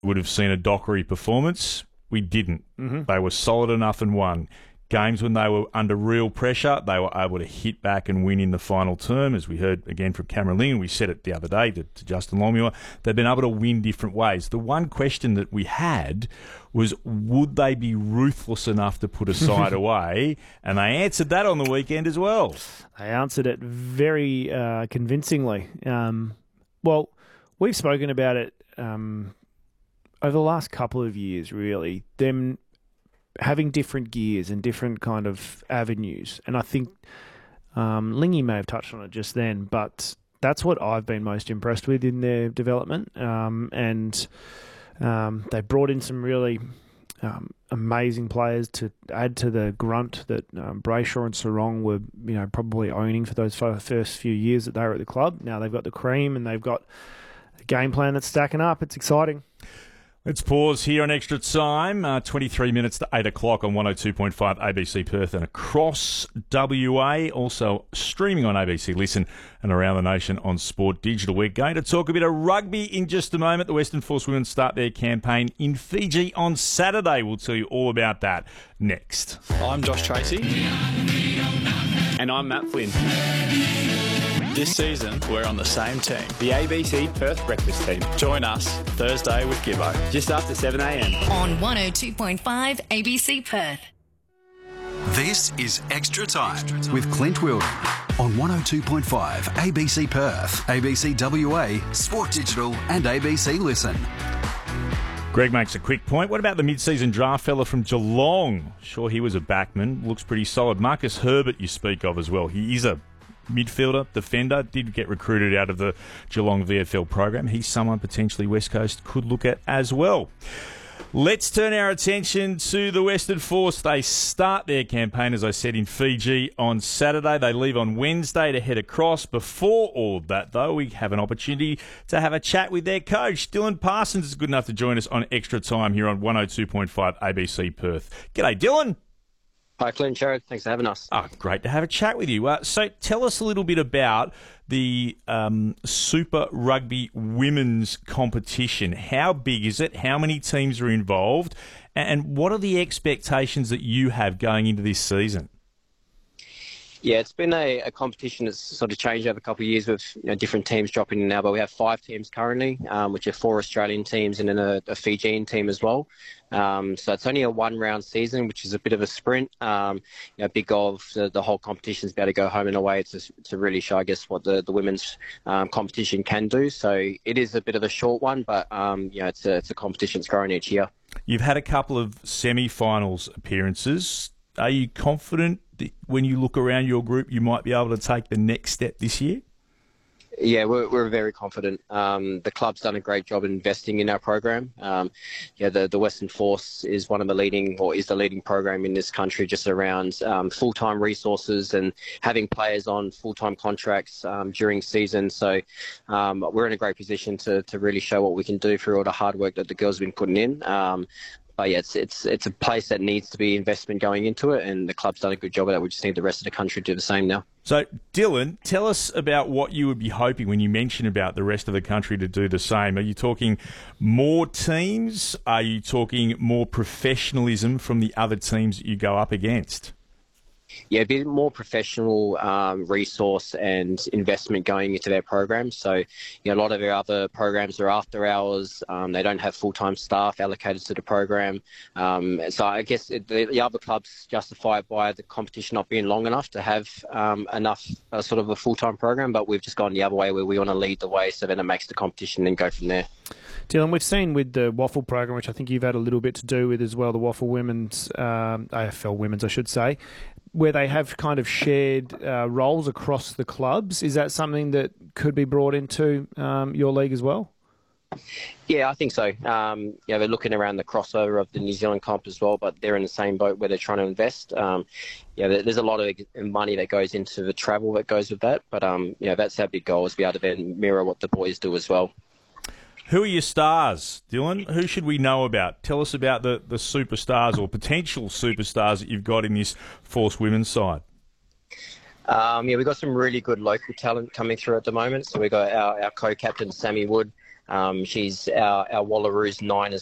would have seen a Dockery performance. We didn't. Mm-hmm. They were solid enough and won. Games when they were under real pressure, they were able to hit back and win in the final term, as we heard again from Cameron Ling, and we said it the other day to Justin Longmuir. They've been able to win different ways. The one question that we had was, would they be ruthless enough to put a side away? And they answered that on the weekend as well. They answered it very convincingly. Well, we've spoken about it over the last couple of years, really, them having different gears and different kind of avenues. And I think Lingy may have touched on it just then, but that's what I've been most impressed with in their development. And they brought in some really amazing players to add to the grunt that Brayshaw and Sarong were, probably owning for those first few years that they were at the club. Now they've got the cream and they've got a game plan that's stacking up. It's exciting. Let's pause here on Extra Time. 23 minutes to 8 o'clock on 102.5 ABC Perth and across WA. Also streaming on ABC Listen and around the nation on Sport Digital. We're going to talk a bit of rugby in just a moment. The Western Force women start their campaign in Fiji on Saturday. We'll tell you all about that next. I'm Josh Tracy. And I'm Matt Flynn. This season, we're on the same team. The ABC Perth Breakfast Team. Join us Thursday with Gibbo. Just after 7 a.m. on 102.5 ABC Perth. This is Extra Time with Clint Wilden on 102.5 ABC Perth, ABC WA, Sport Digital and ABC Listen. Greg makes a quick point. What about the mid-season draft fella from Geelong? Sure, he was a backman. Looks pretty solid. Marcus Herbert you speak of as well. He is a midfielder, defender, did get recruited out of the Geelong VFL program. He's someone potentially West Coast could look at as well. Let's turn our attention to the Western Force. They start their campaign, as I said, in Fiji on Saturday. They leave on Wednesday to head across. Before all of that, though, we have an opportunity to have a chat with their coach. Dylan Parsons is good enough to join us on Extra Time here on 102.5 ABC Perth. G'day, Dylan. Hi, Clint, Jared. Thanks for having us. Oh, great to have a chat with you. So tell us a little bit about the Super Rugby Women's competition. How big is it? How many teams are involved? And what are the expectations that you have going into this season? Yeah, it's been a competition that's sort of changed over a couple of years with different teams dropping in now, but we have 5 teams currently, which are 4 Australian teams and then a Fijian team as well. So it's only a 1-round season, which is a bit of a sprint. Big goal of the whole competition is to be able to go home and away to really show, I guess, what the women's competition can do. So it is a bit of a short one, but it's a competition that's growing each year. You've had a couple of semi-finals appearances. Are you confident that when you look around your group, you might be able to take the next step this year? Yeah, we're very confident. The club's done a great job investing in our program. The Western Force is one of the leading program in this country just around full-time resources and having players on full-time contracts during season. So we're in a great position to really show what we can do through all the hard work that the girls have been putting in. But yeah, it's a place that needs to be investment going into it, and the club's done a good job of that. We just need the rest of the country to do the same now. So, Dylan, tell us about what you would be hoping when you mention about the rest of the country to do the same. Are you talking more teams? Are you talking more professionalism from the other teams that you go up against? Yeah, a bit more professional resource and investment going into their programs. So, a lot of our other programs are after hours. They don't have full-time staff allocated to the program. So I guess the other clubs justify it by the competition not being long enough to have enough sort of a full-time program. But we've just gone the other way where we want to lead the way, so then it makes the competition and go from there. Dylan, we've seen with the Waffle program, which I think you've had a little bit to do with as well, the Waffle Women's, AFL Women's, I should say, where they have kind of shared roles across the clubs. Is that something that could be brought into your league as well? Yeah, I think so. They're looking around the crossover of the New Zealand comp as well, but they're in the same boat where they're trying to invest. There's a lot of money that goes into the travel that goes with that, but that's our big goal, is to be able to then mirror what the boys do as well. Who are your stars, Dylan? Who should we know about? Tell us about the superstars or potential superstars that you've got in this Force women's side. We've got some really good local talent coming through at the moment. So we've got our co-captain, Sammy Wood. She's our Wallaroos 9 as